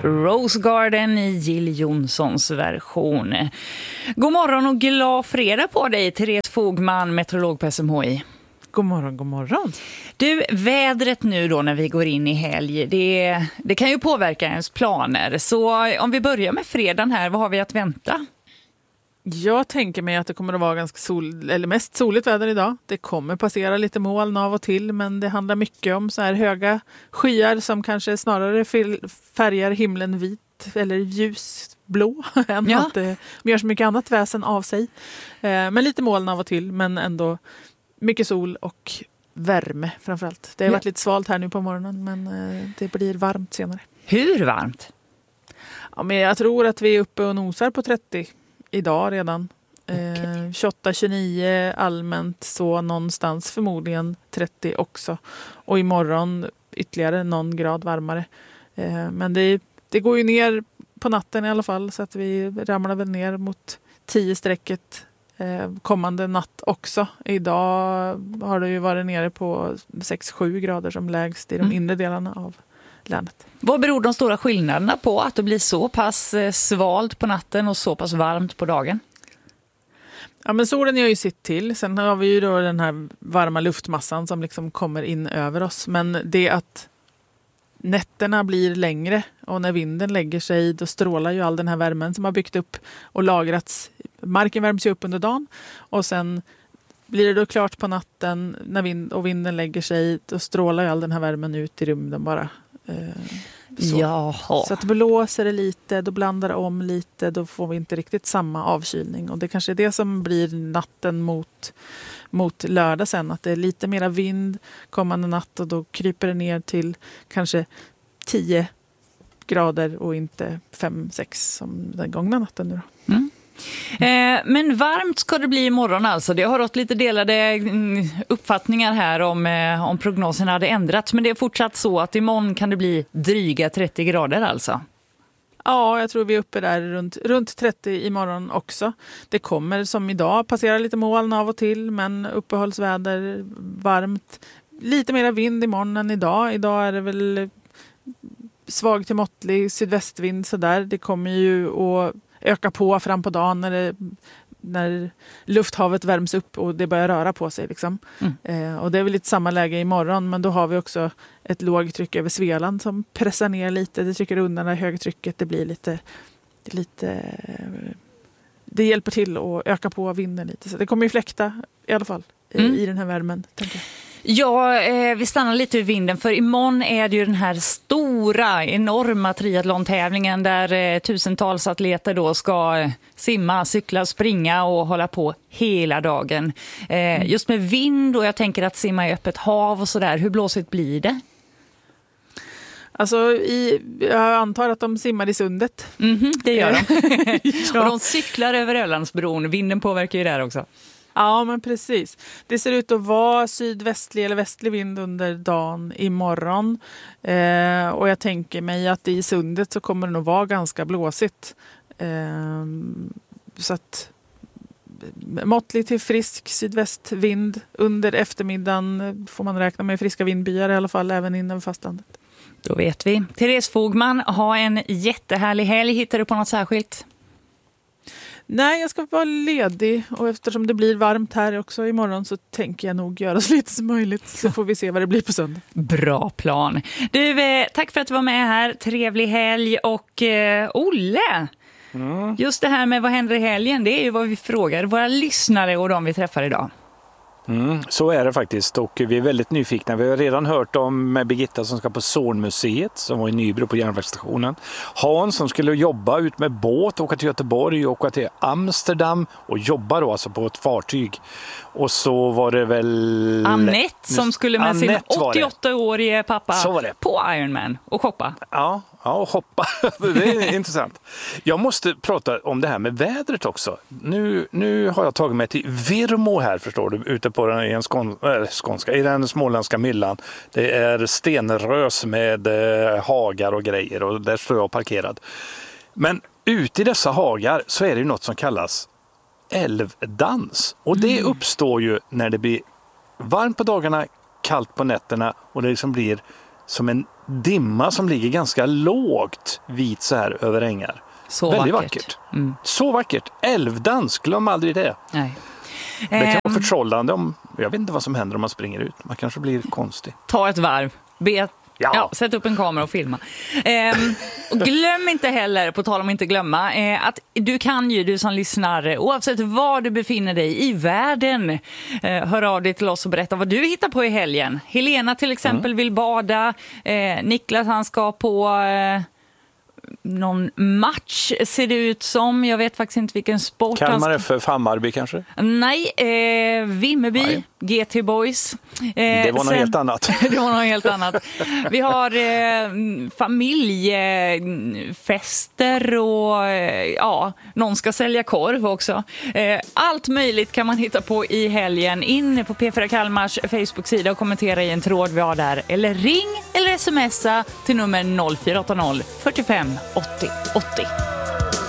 Rose Garden i Jill Johnsons version. God morgon och glad fredag på dig, Therese Fogman, meteorolog på SMHI. God morgon, god morgon. Du, vädret nu då när vi går in i helg, det kan ju påverka ens planer. Så om vi börjar med fredagen här, vad har vi att vänta? Jag tänker mig att det kommer att vara ganska mest soligt väder idag. Det kommer passera lite moln av och till, men det handlar mycket om så här höga skyar som kanske snarare färgar himlen vit eller ljusblå än att det gör så mycket annat väsen av sig. Men lite moln av och till, men ändå mycket sol och värme framförallt. Det har varit lite svalt här nu på morgonen, men det blir varmt senare. Hur varmt? Ja, men jag tror att vi är uppe och nosar på 30 idag redan. 28-29 allmänt, så någonstans förmodligen 30 också. Och imorgon ytterligare någon grad varmare. Men det går ju ner på natten i alla fall, så att vi ramlar väl ner mot 10-strecket kommande natt också. Idag har det ju varit nere på 6-7 grader som lägst i de inre delarna av landet. Vad beror de stora skillnaderna på att det blir så pass svalt på natten och så pass varmt på dagen? Ja, men solen gör ju sitt till. Sen har vi ju då den här varma luftmassan som liksom kommer in över oss. Men det att nätterna blir längre och när vinden lägger sig, då strålar ju all den här värmen som har byggt upp och lagrats. Marken värms ju upp under dagen och sen blir det då klart på natten när vinden lägger sig, då strålar ju all den här värmen ut i rymden bara. Så att blåser det lite, då blandar det om lite, då får vi inte riktigt samma avkylning. Och det kanske är det som blir natten mot lördag sen, att det är lite mera vind kommande natt och då kryper det ner till kanske 10 grader och inte 5-6 som den gångna natten nu då. Men varmt ska det bli imorgon alltså. Det har rått lite delade uppfattningar här om prognoserna hade ändrats. Men det är fortsatt så att imorgon kan det bli dryga 30 grader alltså. Ja, jag tror vi är uppe där runt 30 imorgon också. Det kommer som idag passera lite moln av och till, men uppehållsväder, varmt. Lite mer vind imorgon än idag. Idag är det väl svag till måttlig sydvästvind sådär. Det kommer ju att öka på fram på dagen när lufthavet värms upp och det börjar röra på sig. Liksom. Och det är väl lite samma läge imorgon, men då har vi också ett lågtryck över Svealand som pressar ner lite. Det trycker undan det högtrycket. Det blir lite det hjälper till att öka på vinden lite. Så det kommer ju fläkta i alla fall i den här värmen, tänker jag. Ja, vi stannar lite vid vinden, för imorgon är det ju den här stora, enorma triathlon-tävlingen där tusentals atleter då ska simma, cykla, springa och hålla på hela dagen. Just med vind, och jag tänker att simma i öppet hav och sådär, hur blåsigt blir det? Alltså, jag antar att de simmar i sundet. Det gör de. Ja. Och de cyklar över Ölandsbron, vinden påverkar ju där också. Ja, men precis. Det ser ut att vara sydvästlig eller västlig vind under dagen imorgon. Och jag tänker mig att i sundet så kommer det nog vara ganska blåsigt. Så att måttlig till frisk sydvästvind under eftermiddagen får man räkna med friska vindbyar i alla fall, även inom fastlandet. Då vet vi. Therese Fogman, ha en jättehärlig helg. Hittar du på något särskilt? Nej, jag ska vara ledig, och eftersom det blir varmt här också imorgon så tänker jag nog göra så lite som möjligt, så får vi se vad det blir på söndag. Bra plan. Du, tack för att du var med här. Trevlig helg. Och Olle, just det här med vad händer i helgen, det är ju vad vi frågar våra lyssnare och de vi träffar idag. Så är det faktiskt, och vi är väldigt nyfikna. Vi har redan hört om med Birgitta som ska på Zornmuseet som var i Nybro på järnvägsstationen. Hans som skulle jobba ut med båt, åka till Göteborg och åka till Amsterdam och jobba då alltså på ett fartyg. Och så var det väl Annette som skulle med sin 88-årige pappa på Ironman och shoppa. Ja, och hoppa. Det är intressant. Jag måste prata om det här med vädret också. Nu har jag tagit mig till Virmo här, förstår du, ute på i den småländska myllan. Det är stenrös med hagar och grejer, och där står jag parkerad. Men ute i dessa hagar så är det ju något som kallas älvdans. Och det uppstår ju när det blir varmt på dagarna, kallt på nätterna, och det liksom blir som en dimma som ligger ganska lågt vit så här över ängar. Så väldigt vackert. vackert. Så vackert. Älvdans, glöm aldrig det. Nej. Det kan vara förtrollande jag vet inte vad som händer om man springer ut. Man kanske blir konstig. Ta ett varv. Sätt upp en kamera och filma. Och glöm inte heller, på tal om inte glömma, att du som lyssnar, oavsett var du befinner dig i världen, hör av dig till oss och berätta vad du hittar på i helgen. Helena till exempel vill bada. Niklas, han ska på någon match, ser det ut som. Jag vet faktiskt inte vilken sport. Kalmar FF, Hammarby kanske? Nej, Vimmerby, nej. GT Boys. Det var något helt annat. Det var något helt annat. Vi har familjefester och någon ska sälja korv också. Allt möjligt kan man hitta på i helgen. In på P4 Kalmars Facebook-sida och kommentera i en tråd vi har där. Eller ring eller smsa till nummer 0480 45 80 80.